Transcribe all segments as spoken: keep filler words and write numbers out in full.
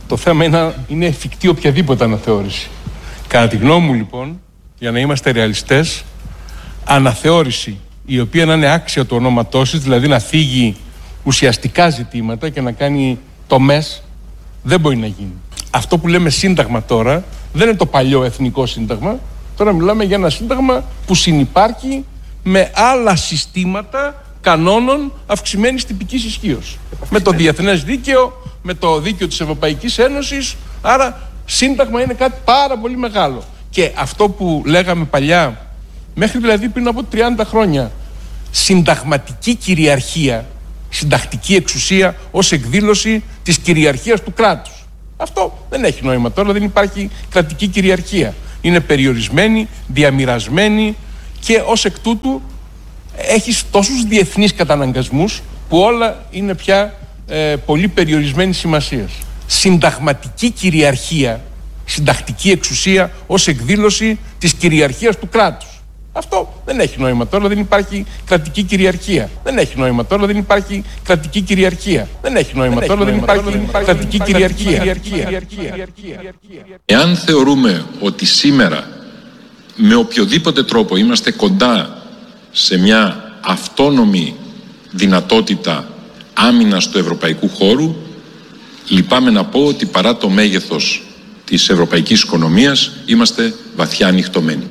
Το θέμα είναι, είναι εφικτή οποιαδήποτε αναθεώρηση. Κατά τη γνώμη μου, λοιπόν, για να είμαστε ρεαλιστές, αναθεώρηση η οποία να είναι άξια του ονόματός της, δηλαδή να θίγει ουσιαστικά ζητήματα και να κάνει τομές, δεν μπορεί να γίνει. Αυτό που λέμε σύνταγμα τώρα δεν είναι το παλιό εθνικό σύνταγμα. Τώρα μιλάμε για ένα σύνταγμα που συνυπάρχει με άλλα συστήματα κανόνων αυξημένης τυπικής ισχύως. Με το διεθνές δίκαιο, με το δίκαιο της Ευρωπαϊκής Ένωσης. Άρα σύνταγμα είναι κάτι πάρα πολύ μεγάλο. Και αυτό που λέγαμε παλιά, μέχρι δηλαδή πριν από τριάντα χρόνια, συνταγματική κυριαρχία, συντακτική εξουσία ως εκδήλωση της κυριαρχίας του κράτους. Αυτό δεν έχει νόημα τώρα, δεν υπάρχει κρατική κυριαρχία. Είναι περιορισμένη, διαμοιρασμένη και ως εκ τούτου έχεις τόσους διεθνείς καταναγκασμούς που όλα είναι πια ε, πολύ περιορισμένη σημασίας. Συνταγματική κυριαρχία, συντακτική εξουσία ως εκδήλωση της κυριαρχίας του κράτους. Αυτό δεν έχει νόημα τώρα, δεν υπάρχει κρατική κυριαρχία. Δεν έχει νόημα τώρα, δεν υπάρχει κρατική κυριαρχία. Δεν έχει νόημα τώρα, δεν υπάρχει κρατική κυριαρχία. Εάν θεωρούμε ότι σήμερα με οποιοδήποτε τρόπο είμαστε κοντά σε μια αυτόνομη δυνατότητα άμυνας του ευρωπαϊκού χώρου, λυπάμαι να πω ότι παρά το μέγεθος της ευρωπαϊκής οικονομίας είμαστε βαθιά ανοιχτωμένοι.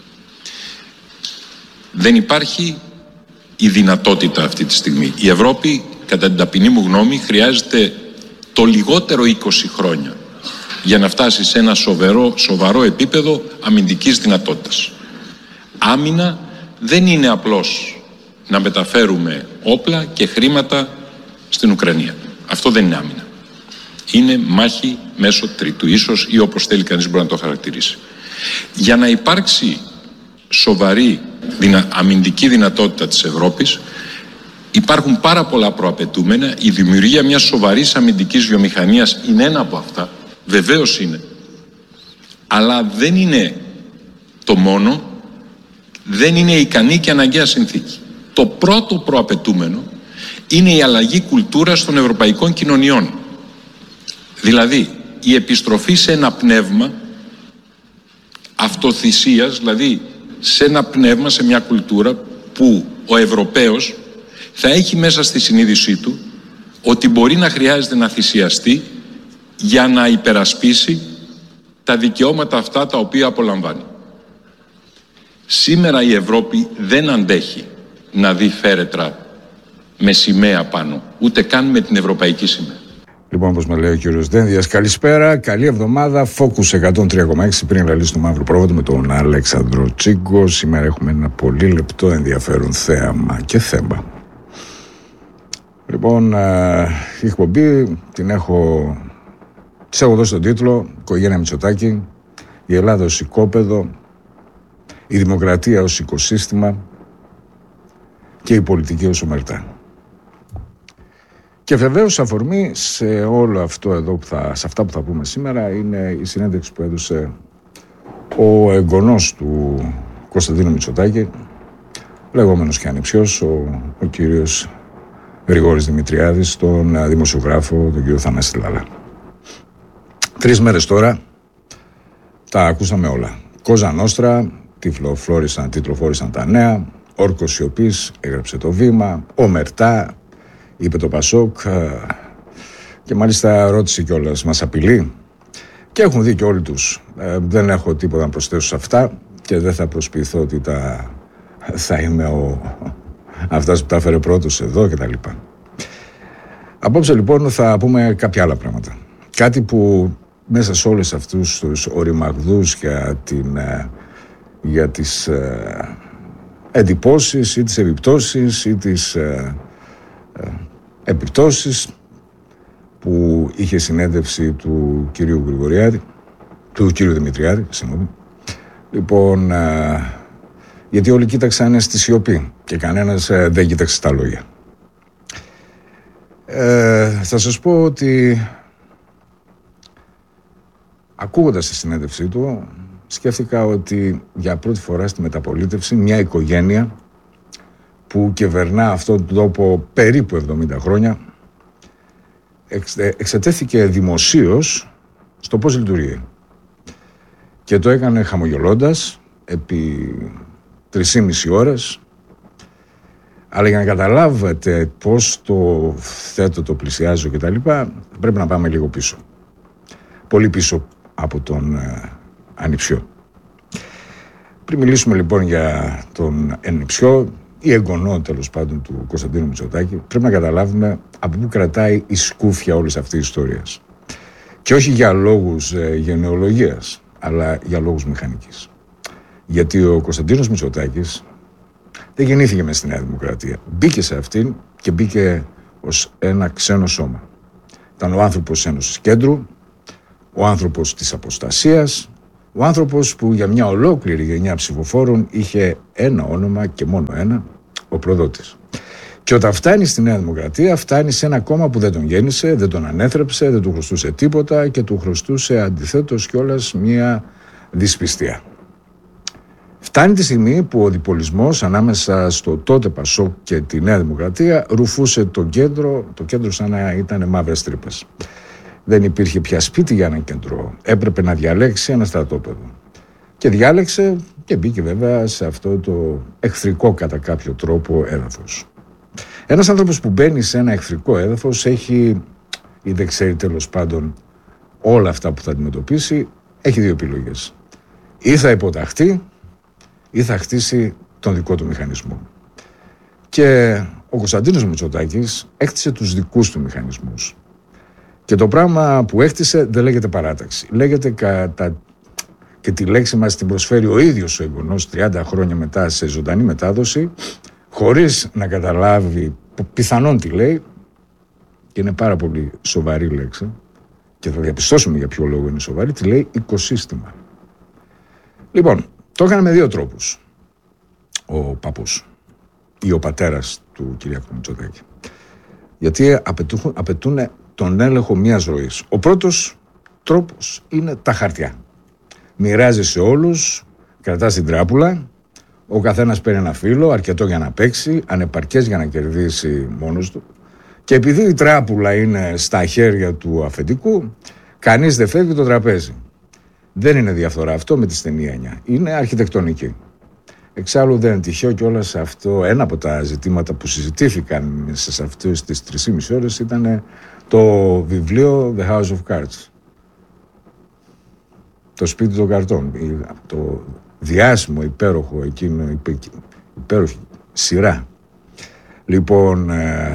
Δεν υπάρχει η δυνατότητα αυτή τη στιγμή. Η Ευρώπη, κατά την ταπεινή μου γνώμη, χρειάζεται το λιγότερο είκοσι χρόνια για να φτάσει σε ένα σοβαρό, σοβαρό επίπεδο αμυντικής δυνατότητας. Άμυνα δεν είναι απλώς να μεταφέρουμε όπλα και χρήματα στην Ουκρανία. Αυτό δεν είναι άμυνα. Είναι μάχη μέσω τρίτου, ίσως, ή όπως θέλει κανείς μπορεί να το χαρακτηρίσει. Για να υπάρξει σοβαρή δυνα, αμυντική δυνατότητα της Ευρώπης, υπάρχουν πάρα πολλά προαπαιτούμενα. Η δημιουργία μιας σοβαρής αμυντικής βιομηχανίας είναι ένα από αυτά, βεβαίως είναι, αλλά δεν είναι το μόνο, δεν είναι ικανή και αναγκαία συνθήκη. Το πρώτο προαπαιτούμενο είναι η αλλαγή κουλτούρας των ευρωπαϊκών κοινωνιών, δηλαδή η επιστροφή σε ένα πνεύμα αυτοθυσίας, δηλαδή σε ένα πνεύμα, σε μια κουλτούρα που ο Ευρωπαίος θα έχει μέσα στη συνείδησή του ότι μπορεί να χρειάζεται να θυσιαστεί για να υπερασπίσει τα δικαιώματα αυτά τα οποία απολαμβάνει. Σήμερα η Ευρώπη δεν αντέχει να δει φέρετρα με σημαία πάνω, ούτε καν με την ευρωπαϊκή σημαία. Λοιπόν, όπως με λέει ο κύριος Δένδιας, καλησπέρα, καλή εβδομάδα. Focus εκατόν τρία κόμμα έξι πριν λαλήσει το μαύρο πρόβατο με τον Αλέξανδρο Τσίγκο. Σήμερα έχουμε ένα πολύ λεπτό ενδιαφέρον θέαμα και θέμα. Λοιπόν, ε, η εκπομπή την έχω, της έχω δώσει τον τίτλο «Οικογένεια Μητσοτάκη, η Ελλάδα ως οικόπεδο, η δημοκρατία ως οικοσύστημα και η πολιτική ως ομερτά». Και βεβαίως αφορμή σε όλο αυτό εδώ που θα, σε αυτά που θα πούμε σήμερα είναι η συνέντευξη που έδωσε ο εγγονός του Κωνσταντίνου Μητσοτάκη, λεγόμενος και ανιψιός, ο, ο κύριος Γρηγόρης Δημητριάδης, τον δημοσιογράφο, τον κύριο Θανάση Λάλα. Τρεις μέρες τώρα τα ακούσαμε όλα. Κόζα Νόστρα, τυφλοφόρησαν, τίτλοφόρησαν τα νέα, όρκος σιωπής, έγραψε το βήμα, ομερτά, είπε το Πασόκ και μάλιστα ρώτησε κιόλας, μας απειλεί? Και έχουν δει και όλοι τους. Ε, δεν έχω τίποτα να προσθέσω σε αυτά και δεν θα προσποιηθώ ότι τα, θα είμαι ο, αυτός που τα έφερε πρώτος εδώ και τα λοιπά. Απόψε λοιπόν θα πούμε κάποια άλλα πράγματα. Κάτι που μέσα σε όλες αυτούς τους οριμαγδούς για, την, για τις ε, εντυπώσεις ή τις επιπτώσεις ή τις ε, ε, επιπτώσεις που είχε συνέντευξη του κυρίου Γρηγοριάδη, του κυρίου Δημητριάδη, συγγνώμη. Λοιπόν, ε, γιατί όλοι κοίταξαν στη σιωπή και κανένας ε, δεν κοίταξε στα λόγια. Ε, θα σας πω ότι ακούγοντας τη συνέντευξή του, σκέφτηκα ότι για πρώτη φορά στη μεταπολίτευση μια οικογένεια που κυβερνά αυτόν τον τόπο περίπου εβδομήντα χρόνια εξετέθηκε δημοσίως στο πώς λειτουργεί. Και το έκανε χαμογελώντας επί τρεις και μισή ώρες. Αλλά για να καταλάβετε πώς το θέτω, το πλησιάζω και τα λοιπά, πρέπει να πάμε λίγο πίσω. Πολύ πίσω από τον ε, Ανιψιό. Πριν μιλήσουμε λοιπόν για τον Ανιψιό ή εγγονό τέλος πάντων του Κωνσταντίνου Μητσοτάκη, πρέπει να καταλάβουμε από πού κρατάει η σκούφια όλης αυτής της ιστορίας. Και όχι για λόγους ε, γενεολογίας, αλλά για λόγους μηχανικής. Γιατί ο Κωνσταντίνος Μητσοτάκης δεν γεννήθηκε μες στη Νέα Δημοκρατία. Μπήκε σε αυτήν και μπήκε ως ένα ξένο σώμα. Ήταν ο άνθρωπος της Ένωσης Κέντρου, ο άνθρωπος της Αποστασίας, ο άνθρωπος που για μια ολόκληρη γενιά ψηφοφόρων είχε ένα όνομα και μόνο ένα, ο προδότης. Και όταν φτάνει στη Νέα Δημοκρατία, φτάνει σε ένα κόμμα που δεν τον γέννησε, δεν τον ανέθρεψε, δεν του χρωστούσε τίποτα και του χρωστούσε αντιθέτως κιόλας μια δυσπιστία. Φτάνει τη στιγμή που ο διπολισμός ανάμεσα στο τότε Πασόκ και τη Νέα Δημοκρατία ρουφούσε το κέντρο, το κέντρο σαν να ήταν μαύρες τρύπες. Δεν υπήρχε πια σπίτι για ένα κέντρο. Έπρεπε να διαλέξει ένα στρατόπεδο. Και διάλεξε και μπήκε βέβαια σε αυτό το εχθρικό κατά κάποιο τρόπο έδαφος. Ένας άνθρωπος που μπαίνει σε ένα εχθρικό έδαφος έχει, ή δεν ξέρει τέλος πάντων όλα αυτά που θα αντιμετωπίσει, έχει δύο επιλογές. Ή θα υποταχθεί ή θα χτίσει τον δικό του μηχανισμό. Και ο Κωνσταντίνος Μητσοτάκης έκτισε τους δικούς του μηχανισμούς. Και το πράγμα που έκτισε δεν λέγεται παράταξη. Λέγεται κατά... και τη λέξη μας την προσφέρει ο ίδιος ο εγγονός τριάντα χρόνια μετά σε ζωντανή μετάδοση, χωρίς να καταλάβει πιθανόν τι λέει, και είναι πάρα πολύ σοβαρή λέξη και θα διαπιστώσουμε για ποιο λόγο είναι σοβαρή, τη λέει οικοσύστημα. Λοιπόν, το έκανε με δύο τρόπους ο παππούς ή ο πατέρας του Κυριάκου Μητσοτάκη. Γιατί απαιτούν, απαιτούν τον έλεγχο μιας ροής. Ο πρώτος τρόπος είναι τα χαρτιά. Μοιράζει σε όλους, κρατάς την τράπουλα, ο καθένας παίρνει ένα φύλλο, αρκετό για να παίξει, ανεπαρκές για να κερδίσει μόνος του. Και επειδή η τράπουλα είναι στα χέρια του αφεντικού, κανείς δεν φεύγει το τραπέζι. Δεν είναι διαφθορά αυτό με τη στενή έννοια. Είναι αρχιτεκτονική. Εξάλλου δεν είναι τυχαίο κιόλας αυτό. Ένα από τα ζητήματα που συζητήθηκαν σε αυτές τις τρεις και μισή ώρες ήταν το βιβλίο The House of Cards. Το σπίτι των καρτών. Το διάσημο, υπέροχο εκείνο, υπέροχη σειρά. Λοιπόν, ε,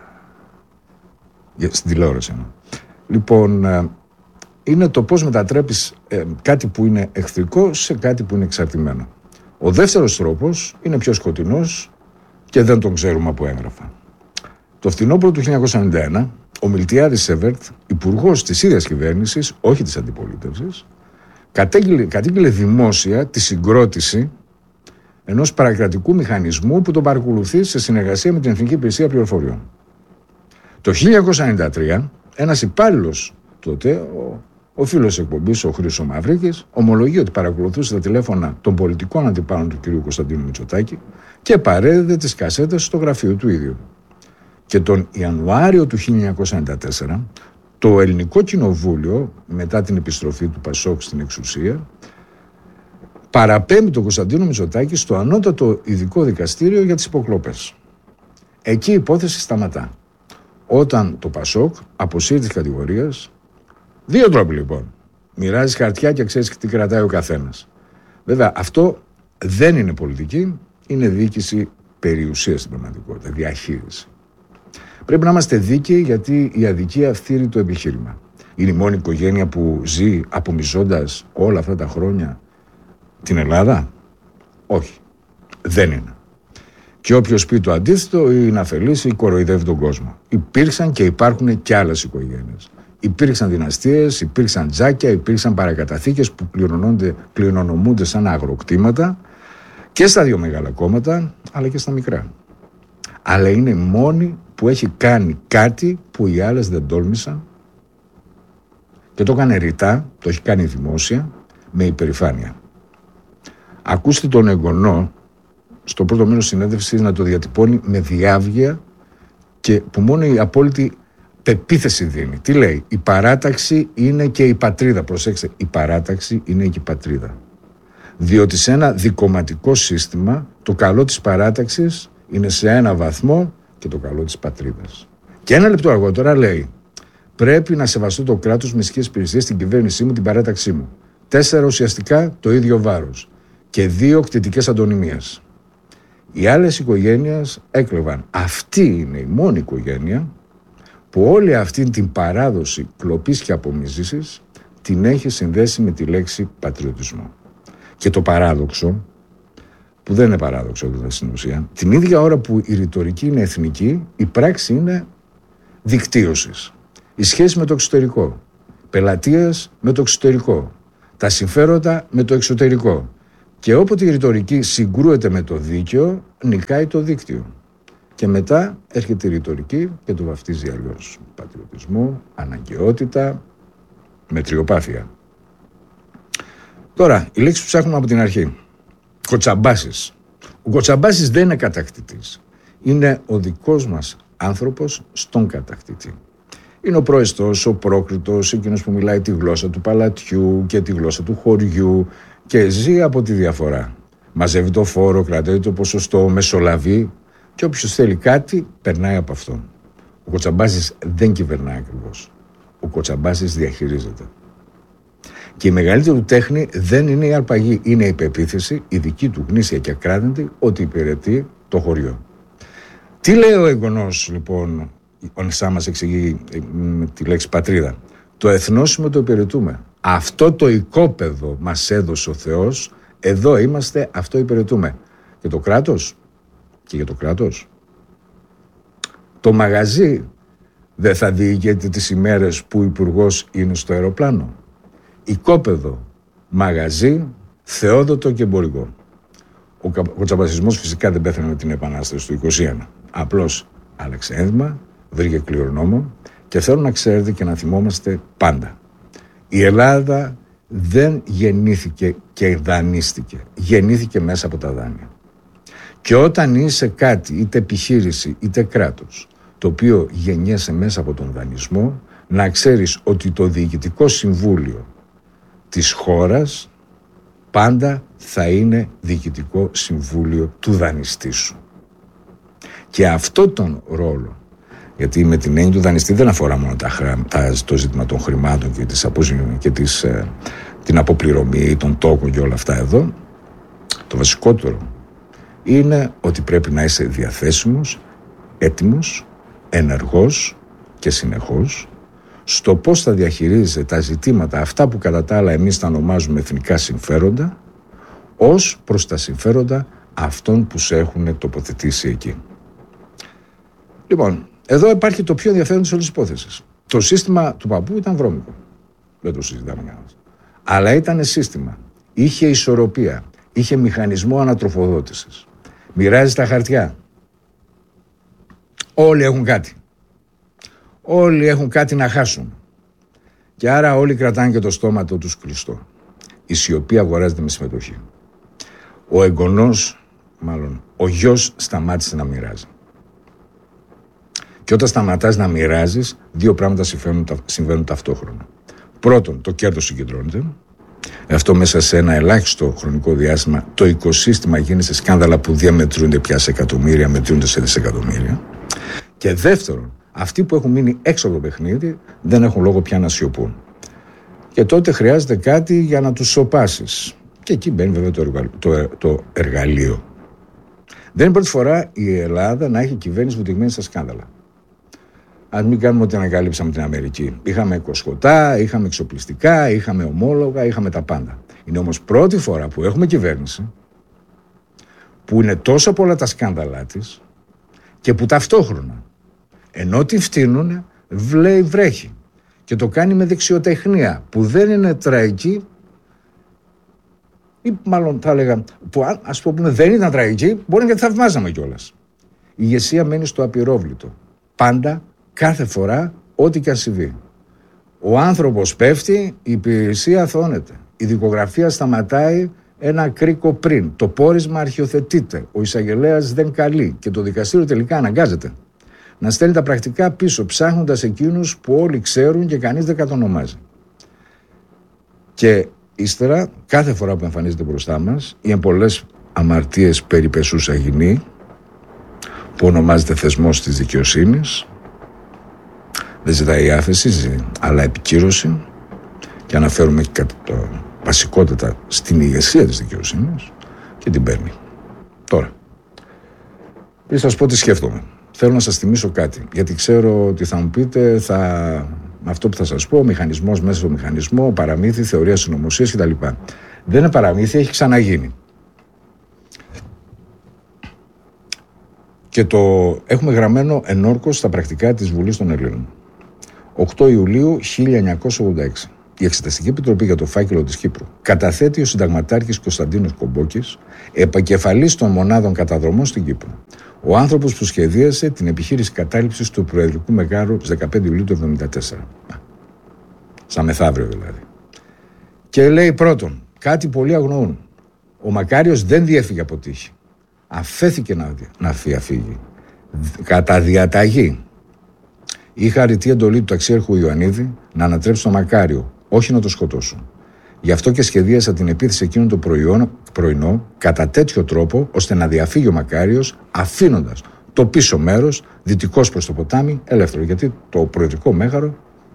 στην τηλεόραση. Λοιπόν, ε, είναι το πώς μετατρέπεις ε, κάτι που είναι εχθρικό σε κάτι που είναι εξαρτημένο. Ο δεύτερος τρόπος είναι πιο σκοτεινός και δεν τον ξέρουμε από έγγραφα. Το φθινόπωρο του χίλια εννιακόσια ενενήντα ένα, ο Μιλτιάδης Σέβερτ, υπουργός της ίδιας κυβέρνησης, όχι της αντιπολίτευσης, κατήγγειλε δημόσια τη συγκρότηση ενός παρακρατικού μηχανισμού που τον παρακολουθεί σε συνεργασία με την Εθνική Υπηρεσία Πληροφοριών. Το χίλια εννιακόσια ενενήντα τρία, ένας υπάλληλος τότε, ο, ο φίλος εκπομπής, ο Χρήστος Μαυρίκης, ομολογεί ότι παρακολουθούσε τα τηλέφωνα των πολιτικών αντιπάλων του κ. Κωνσταντίνου Μητσοτάκη και παρέδιδε τις κασέτες στο γραφείο του ίδιου. Και τον Ιανουάριο του χίλια εννιακόσια ενενήντα τέσσερα, το Ελληνικό Κοινοβούλιο, μετά την επιστροφή του Πασόκ στην εξουσία, παραπέμπει τον Κωνσταντίνο Μητσοτάκη στο ανώτατο ειδικό δικαστήριο για τις υποκλοπές. Εκεί η υπόθεση σταματά. Όταν το Πασόκ αποσύρει τις κατηγορίες, δύο τρόποι λοιπόν. Μοιράζει χαρτιά και ξέρεις τι κρατάει ο καθένας. Βέβαια, αυτό δεν είναι πολιτική, είναι διοίκηση περιουσίας στην πραγματικότητα, διαχείριση. Πρέπει να είμαστε δίκαιοι, γιατί η αδικία φθείρει το επιχείρημα. Είναι η μόνη οικογένεια που ζει απομυζώντας όλα αυτά τα χρόνια την Ελλάδα? Όχι, δεν είναι. Και όποιος πει το αντίθετο είναι αφελής ή κοροϊδεύει τον κόσμο. Υπήρξαν και υπάρχουν και άλλες οικογένειες. Υπήρξαν δυναστείες, υπήρξαν τζάκια, υπήρξαν παρακαταθήκες που κληρονομούνται σαν αγροκτήματα και στα δύο μεγάλα κόμματα, αλλά και στα μικρά. Αλλά είναι μόνη που έχει κάνει κάτι που οι άλλες δεν τόλμησαν και το έκανε ρητά, το έχει κάνει δημόσια, με υπερηφάνεια. Ακούστε τον εγγονό στο πρώτο μέρος συνέντευξης να το διατυπώνει με διάβγεια και που μόνο η απόλυτη πεποίθηση δίνει. Τι λέει? Η παράταξη είναι και η πατρίδα. Προσέξτε, η παράταξη είναι και η πατρίδα. Διότι σε ένα δικομματικό σύστημα το καλό της παράταξης είναι σε ένα βαθμό και το καλό της πατρίδας. Και ένα λεπτό αργότερα λέει: πρέπει να σεβαστώ το κράτος με ισχύες υπηρεσίες, την κυβέρνησή μου, την παράταξή μου. Τέσσερα ουσιαστικά το ίδιο βάρος και δύο κτητικές αντωνυμίες. Οι άλλες οικογένειες έκλεβαν. Αυτή είναι η μόνη οικογένεια που όλη αυτή την παράδοση κλοπής και απομίζησης την έχει συνδέσει με τη λέξη πατριωτισμό. Και το παράδοξο, που δεν είναι παράδοξο δηλαδή στην ουσία, την ίδια ώρα που η ρητορική είναι εθνική, η πράξη είναι δικτύωσης. Η σχέση με το εξωτερικό, πελατείας με το εξωτερικό, τα συμφέροντα με το εξωτερικό. Και όποτε η ρητορική συγκρούεται με το δίκαιο, νικάει το δίκτυο. Και μετά έρχεται η ρητορική και το βαφτίζει αλλιώς. Πατριωτισμό, αναγκαιότητα, μετριοπάθεια. Τώρα, η λέξη που ψάχνουμε από την αρχή. Κοτσαμπάσης. Ο Κοτσαμπάσης δεν είναι κατακτητής. Είναι ο δικός μας άνθρωπος στον κατακτητή. Είναι ο προεστός, ο πρόκριτος, εκείνος που μιλάει τη γλώσσα του παλατιού και τη γλώσσα του χωριού και ζει από τη διαφορά. Μαζεύει το φόρο, κρατάει το ποσοστό, μεσολαβεί και όποιος θέλει κάτι περνάει από αυτό. Ο Κοτσαμπάσης δεν κυβερνάει ακριβώς. Ο Κοτσαμπάσης διαχειρίζεται. Και η μεγαλύτερη του τέχνη δεν είναι η αρπαγή, είναι η πεποίθηση, η δική του γνήσια και ακράδαντη, ότι υπηρετεί το χωριό. Τι λέει ο εγγονός, λοιπόν, ο Νησά μας εξηγεί με τη λέξη πατρίδα? Το εθνόσημο το υπηρετούμε. Αυτό το οικόπεδο μας έδωσε ο Θεός, εδώ είμαστε, αυτό υπηρετούμε. Και το κράτος, και για το κράτος. Το μαγαζί δεν θα διηγείται τις ημέρες που ο υπουργός είναι στο αεροπλάνο. Οικόπεδο, μαγαζί, θεόδοτο και εμπορικό. Ο κοτσαμπασισμός φυσικά δεν πέθανε με την Επανάσταση του είκοσι ένα. Απλώς άλλαξε ένδυμα, βρήκε κληρονόμο και θέλω να ξέρετε και να θυμόμαστε πάντα. Η Ελλάδα δεν γεννήθηκε και δανείστηκε. Γεννήθηκε μέσα από τα δάνεια. Και όταν είσαι κάτι, είτε επιχείρηση είτε κράτος, το οποίο γεννιέσαι μέσα από τον δανεισμό, να ξέρεις ότι το Διοικητικό Συμβούλιο της χώρας πάντα θα είναι Διοικητικό Συμβούλιο του δανειστή σου. Και αυτό τον ρόλο, γιατί με την έννοια του δανειστή δεν αφορά μόνο τα χρά, τα, το ζήτημα των χρημάτων και, της αποζημι, και της, ε, την αποπληρωμή, των τόκων και όλα αυτά εδώ, το βασικότερο είναι ότι πρέπει να είσαι διαθέσιμος, έτοιμος, ενεργός και συνεχώς στο πώς θα διαχειρίζεσαι τα ζητήματα αυτά που κατά τα άλλα εμείς τα ονομάζουμε εθνικά συμφέροντα, ως προς τα συμφέροντα αυτών που σε έχουν τοποθετήσει εκεί. Λοιπόν, εδώ υπάρχει το πιο ενδιαφέρον της όλης της υπόθεσης. Το σύστημα του παππού ήταν βρώμικο. Δεν το συζητάμε κανένας. Αλλά ήταν σύστημα. Είχε ισορροπία. Είχε μηχανισμό ανατροφοδότησης. Μοιράζει τα χαρτιά. Όλοι έχουν κάτι. Όλοι έχουν κάτι να χάσουν. Και άρα όλοι κρατάνε και το στόμα τους κλειστό. Η σιωπή αγοράζεται με συμμετοχή. Ο εγγονός, μάλλον ο γιος, σταμάτησε να μοιράζει. Και όταν σταματάς να μοιράζεις, δύο πράγματα συμβαίνουν, συμβαίνουν ταυτόχρονα. Πρώτον, το κέρδος συγκεντρώνεται. Αυτό μέσα σε ένα ελάχιστο χρονικό διάστημα το οικοσύστημα γίνει σε σκάνδαλα που διαμετρούνται πια σε εκατομμύρια, μετρούνται σε δισεκατομμύρια. Και δεύτερον, αυτοί που έχουν μείνει έξω από το παιχνίδι δεν έχουν λόγο πια να σιωπούν. Και τότε χρειάζεται κάτι για να τους σωπάσεις. Και εκεί μπαίνει βέβαια το, εργα... το... το εργαλείο. Δεν είναι πρώτη φορά η Ελλάδα να έχει κυβέρνηση βουτυγμένη στα σκάνδαλα. Ας μην κάνουμε ότι ανακαλύψαμε την Αμερική. Είχαμε κοσχωτά, είχαμε εξοπλιστικά, είχαμε ομόλογα, είχαμε τα πάντα. Είναι όμως πρώτη φορά που έχουμε κυβέρνηση που είναι τόσο πολλά τα σκάνδαλά της και που ταυτόχρονα, ενώ τη φτύνουνε, βλέπει βρέχει. Και το κάνει με δεξιοτεχνία που δεν είναι τραγική, ή μάλλον θα έλεγα, που ας πούμε δεν ήταν τραγική, μπορεί να τη θαυμάζαμε κιόλας. Η ηγεσία μένει στο απειρόβλητο. Πάντα, κάθε φορά, ό,τι και αν συμβεί. Ο άνθρωπος πέφτει, η υπηρεσία θώνεται. Η δικογραφία σταματάει ένα κρίκο πριν. Το πόρισμα αρχιοθετείται. Ο εισαγγελέας δεν καλεί και το δικαστήριο τελικά αναγκάζεται να στέλνει τα πρακτικά πίσω, ψάχνοντας εκείνους που όλοι ξέρουν και κανείς δεν κατονομάζει. Και ύστερα, κάθε φορά που εμφανίζεται μπροστά μας, οι πολλές αμαρτίες περιπεσούσα γυνή, που ονομάζεται θεσμός της δικαιοσύνης, δεν ζητάει άφεση, αλλά επικύρωση, και αναφέρουμε κατά το βασικότατα στην ηγεσία της δικαιοσύνης, και την παίρνει. Τώρα, πριν σας πω τι σκέφτομαι, θέλω να σας θυμίσω κάτι, γιατί ξέρω ότι θα μου πείτε, θα... αυτό που θα σας πω, μηχανισμός μέσα στο μηχανισμό, παραμύθι, θεωρία συνωμοσίας κτλ. Δεν είναι παραμύθι, έχει ξαναγίνει. Και το έχουμε γραμμένο ενόρκως στα πρακτικά της Βουλής των Ελλήνων. οκτώ Ιουλίου χίλια εννιακόσια ογδόντα έξι. Η Εξεταστική Επιτροπή για το Φάκελο της Κύπρου καταθέτει ο συνταγματάρχης Κωνσταντίνος Κομπόκης, επακεφαλής των μονάδων καταδρομών στην Κύπρο. Ο άνθρωπος που σχεδίασε την επιχείρηση κατάληψης του Προεδρικού Μεγάρου στις δεκαπέντε Ιουλίου του εβδομήντα τέσσερα. Σαν μεθαύριο δηλαδή. Και λέει πρώτον, κάτι πολλοί αγνοούν. Ο Μακάριος δεν διέφυγε από τύχη. Αφέθηκε να, να φύγει. Κατά διαταγή. Είχα αρνητή εντολή του ταξίαρχου Ιωαννίδη να ανατρέψει τον Μακάριο, όχι να το σκοτώσω. Γι' αυτό και σχεδίασα την επίθεση εκείνο το πρωινό, πρωινό κατά τέτοιο τρόπο ώστε να διαφύγει ο Μακάριος, αφήνοντας το πίσω μέρος, δυτικός προς το ποτάμι, ελεύθερο. Γιατί το προεδρικό μέγαρο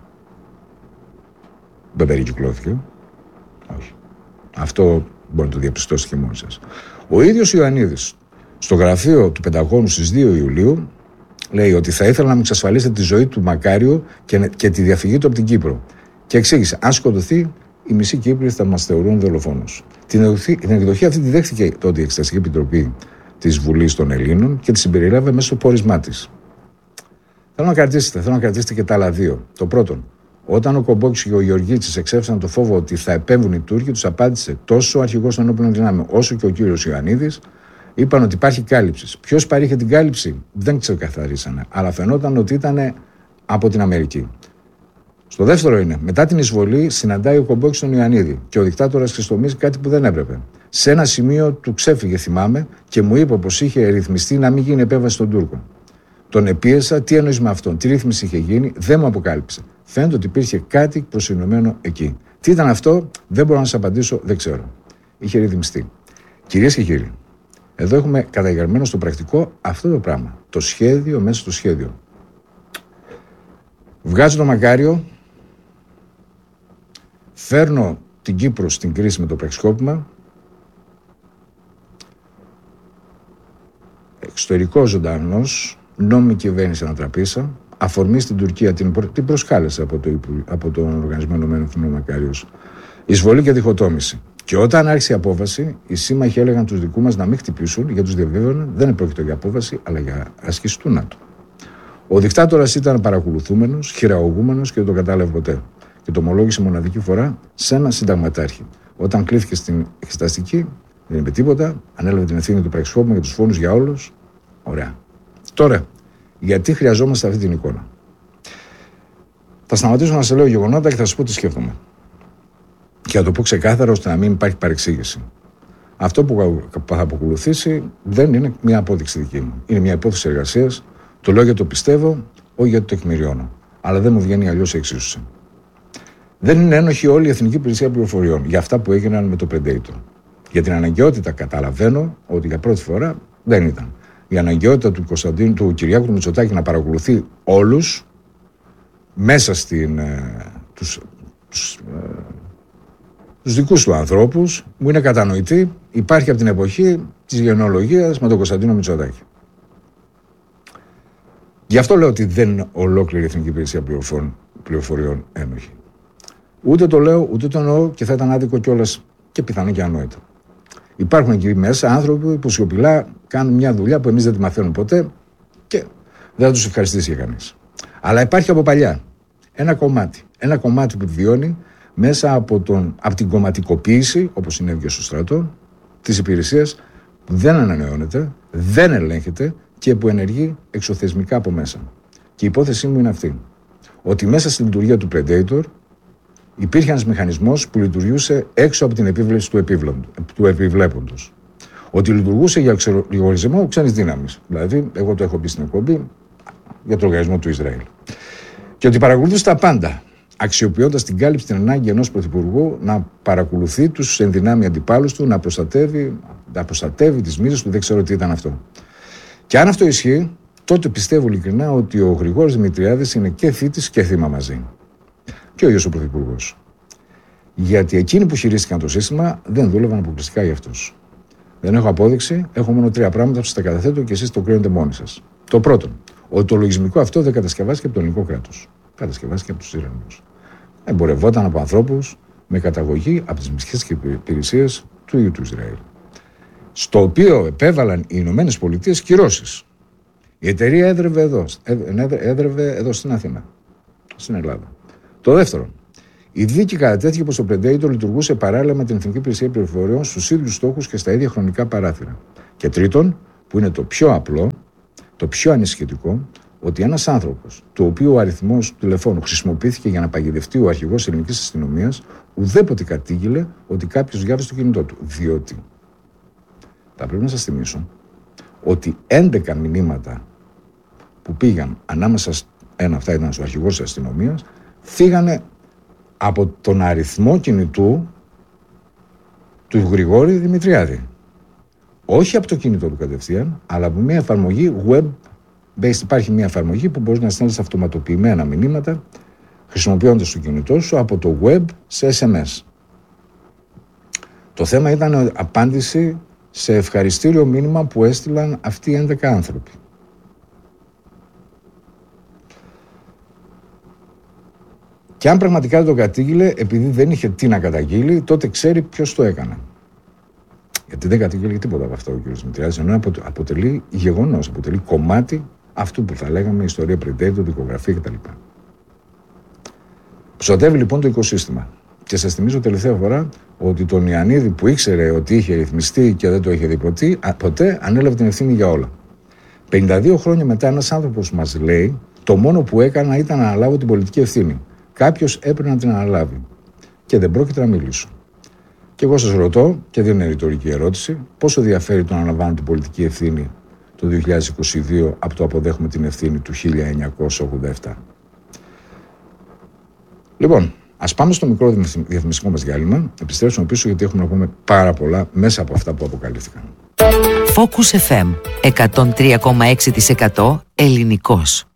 δεν περικυκλώθηκε. Όχι. Αυτό μπορεί να το διαπιστώσετε και μόνοι σας. Ο ίδιος Ιωαννίδης, στο γραφείο του Πενταγώνου στις δύο Ιουλίου, λέει ότι θα ήθελα να μου εξασφαλίσετε τη ζωή του Μακάριου και, και τη διαφυγή του από την Κύπρο. Και εξήγησε, αν σκοτωθεί, οι μισοί Κύπροι θα μας θεωρούν δολοφόνους. Την εκδοχή, την εκδοχή αυτή τη δέχτηκε τότε η Εξεταστική Επιτροπή της Βουλής των Ελλήνων και τη συμπεριλάβε μέσα στο πόρισμά της. Θέλω να κρατήσετε, θέλω να κρατήσετε και τα άλλα δύο. Το πρώτον, όταν ο Κομπόκης και ο Γεωργίτσης εξέφρασαν το φόβο ότι θα επέμβουν οι Τούρκοι, τους απάντησε τόσο ο αρχηγός των ενόπλων δυνάμεων όσο και ο κύριος Ιωαννίδης. Είπαν ότι υπάρχει κάλυψη. Ποιος παρήχε την κάλυψη, δεν ξεκαθαρίσανε. Αλλά φαινόταν ότι ήταν από την Αμερική. Στο δεύτερο είναι, μετά την εισβολή, συναντάει ο Κομπόκης τον Ιωαννίδη και ο δικτάτορας Χριστομής κάτι που δεν έπρεπε. Σε ένα σημείο του ξέφυγε, θυμάμαι, και μου είπε πως είχε ρυθμιστεί να μην γίνει επέμβαση των Τούρκων. Τον επίεσα, τι εννοείς με αυτόν, τι ρύθμιση είχε γίνει, δεν μου αποκάλυψε. Φαίνεται ότι υπήρχε κάτι προσυνωμένο εκεί. Τι ήταν αυτό, δεν μπορώ να σας απαντήσω, δεν ξέρω. Είχε ρυθμιστεί. Κυρίες και κύριοι. Εδώ έχουμε καταγεγραμμένο στο πρακτικό αυτό το πράγμα. Το σχέδιο μέσα στο σχέδιο. Βγάζω το Μακάριο, φέρνω την Κύπρο στην κρίση με το πραξικόπημα, εξωτερικό ζωντανός, νόμιμη κυβέρνηση ανατραπήσα, αφορμή στην Τουρκία, την, προ... την προσκάλεσε από, το... από τον Οργανισμό Ηνωμένων Εθνών Μακάριος. Εισβολή και διχοτόμηση. Και όταν άρχισε η απόβαση, οι σύμμαχοι έλεγαν τους δικούς μας να μην χτυπήσουν, γιατί τους διαβίβαιναν δεν πρόκειται για απόβαση, αλλά για άσκηση του ΝΑΤΟ. Ο δικτάτορας ήταν παρακολουθούμενος, χειραγωγούμενος και δεν το κατάλαβε ποτέ. Και το ομολόγησε μοναδική φορά σε ένα συνταγματάρχη. Όταν κλήθηκε στην εξεταστική, δεν είπε τίποτα, ανέλαβε την ευθύνη του πραξικόπημα για τους φόνους για όλους. Ωραία. Τώρα, γιατί χρειαζόμαστε αυτή την εικόνα. Θα σταματήσω να σας λέω γεγονότα και θα σας πω τι σκέφτομαι. Και θα το πω ξεκάθαρα ώστε να μην υπάρχει παρεξήγηση. Αυτό που θα αποκολουθήσει δεν είναι μια απόδειξη δική μου. Είναι μια υπόθεση εργασίας. Το λέω γιατί το πιστεύω, όχι γιατί το τεκμηριώνω. Αλλά δεν μου βγαίνει αλλιώς η εξίσωση. Δεν είναι ένοχη όλη η Εθνική Υπηρεσία Πληροφοριών για αυτά που έγιναν με το Predator. Για την αναγκαιότητα καταλαβαίνω ότι για πρώτη φορά δεν ήταν. Η αναγκαιότητα του, Κωνσταντίνου, του Κυριάκου του Μητσοτάκη να παρακολουθεί όλους μέσα στην. Ε, τους, τους, ε, τους δικούς του ανθρώπους μου είναι κατανοητή, υπάρχει από την εποχή της γενεολογίας με τον Κωνσταντίνο Μητσοτάκη. Γι' αυτό λέω ότι δεν είναι ολόκληρη η Εθνική Υπηρεσία Πληροφοριών ένοχη. Ούτε το λέω, ούτε το εννοώ και θα ήταν άδικο κιόλας και πιθανό και ανόητο. Υπάρχουν εκεί μέσα άνθρωποι που σιωπηλά κάνουν μια δουλειά που εμείς δεν τη μαθαίνουμε ποτέ και δεν θα τους ευχαριστήσει για κανείς. Αλλά υπάρχει από παλιά ένα κομμάτι, ένα κομμάτι που βιώνει μέσα από, τον, από την κομματικοποίηση, όπως συνέβη στο στρατό, της υπηρεσίας που δεν ανανεώνεται, δεν ελέγχεται και που ενεργεί εξωθεσμικά από μέσα. Και η υπόθεσή μου είναι αυτή. Ότι μέσα στη λειτουργία του Predator υπήρχε ένας μηχανισμός που λειτουργούσε έξω από την επίβλεψη του, του επιβλέποντος. Ότι λειτουργούσε για εξοργισμό ξένης δύναμης. Δηλαδή, εγώ το έχω πει στην εκπομπή, για τον λογαριασμό του Ισραήλ. Και ότι παρακολουθούσε τα πάντα, αξιοποιώντας την κάλυψη την ανάγκη ενός πρωθυπουργού να παρακολουθεί τους ενδυνάμει αντιπάλους του, να προστατεύει, να προστατεύει τις μοίρες του, δεν ξέρω τι ήταν αυτό. Και αν αυτό ισχύει, τότε πιστεύω ειλικρινά ότι ο Γρηγόρης Δημητριάδης είναι και θήτης και θύμα μαζί. Και ο ίδιος ο πρωθυπουργός. Γιατί εκείνοι που χειρίστηκαν το σύστημα δεν δούλευαν αποκλειστικά για αυτούς. Δεν έχω απόδειξη, έχω μόνο τρία πράγματα που σας τα καταθέτω και εσείς το κρίνετε μόνοι σας. Το πρώτο, ότι το λογισμικό αυτό δεν κατασκευάστηκε από το ελληνικό κράτος. Κατασκευάστηκε από τους Ιρανούς. Εμπορευόταν από ανθρώπους με καταγωγή από τις μυστικές υπηρεσίες του ίδιου του Ισραήλ. Στο οποίο επέβαλαν οι Ηνωμένες Πολιτείες κυρώσεις. Η εταιρεία έδρευε εδώ, έδρευε εδώ στην Αθήνα, στην Ελλάδα. Το δεύτερο, η δίκη κατατέθηκε πως το Predator λειτουργούσε παράλληλα με την Εθνική Υπηρεσία Πληροφοριών στους ίδιους στόχους και στα ίδια χρονικά παράθυρα. Και τρίτον, που είναι το πιο απλό, το πιο ανησυχητικό, ότι ένας άνθρωπος, του οποίου ο αριθμός του τηλεφώνου χρησιμοποιήθηκε για να παγιδευτεί ο αρχηγός της ελληνικής αστυνομίας, ουδέποτε κατήγγειλε ότι κάποιος διάβασε το κινητό του. Διότι, θα πρέπει να σας θυμίσω, ότι έντεκα μηνύματα που πήγαν ανάμεσα, ένα αυτά ήταν στο αρχηγός της αστυνομίας, φύγανε από τον αριθμό κινητού του Γρηγόρη Δημητριάδη. Όχι από το κινητό του κατευθείαν, αλλά από μια εφαρμογή web-based. Υπάρχει μια εφαρμογή που μπορεί να στέλνεις αυτοματοποιημένα μηνύματα χρησιμοποιώντας το κινητό σου από το web σε ες εμ ες. Το θέμα ήταν απάντηση σε ευχαριστήριο μήνυμα που έστειλαν αυτοί οι έντεκα άνθρωποι. Και αν πραγματικά δεν το κατήγγειλε, επειδή δεν είχε τι να καταγγείλει, τότε ξέρει ποιος το έκανε. Γιατί δεν κατήγγειλε τίποτα από αυτό ο κ. Δημητριάδης, ενώ αποτελεί γεγονός, αποτελεί κομμάτι αυτού που θα λέγαμε ιστορία Predator, δικογραφία κτλ. Προστατεύει λοιπόν το οικοσύστημα. Και σας θυμίζω τελευταία φορά ότι τον Ιαννίδη που ήξερε ότι είχε ρυθμιστεί και δεν το είχε δει ποτέ, ποτέ ανέλαβε την ευθύνη για όλα. πενήντα δύο χρόνια μετά, ένας άνθρωπος μας λέει: το μόνο που έκανα ήταν να αναλάβω την πολιτική ευθύνη. Κάποιος έπρεπε να την αναλάβει. Και δεν πρόκειται να μιλήσω. Και εγώ σας ρωτώ, και δεν είναι ρητορική ερώτηση, πόσο διαφέρει το να αναλαμβάνω την πολιτική ευθύνη το δύο χιλιάδες είκοσι δύο από το αποδέχομαι την ευθύνη του χίλια εννιακόσια ογδόντα επτά. Λοιπόν, ας πάμε στο μικρό διαφημιστικό μας διάλειμμα, επιστρέψουμε πίσω γιατί έχουμε να πούμε πάρα πολλά μέσα από αυτά που αποκαλύφθηκαν. Focus εφ εμ εκατόν τρία κόμμα έξι τοις εκατό ελληνικός.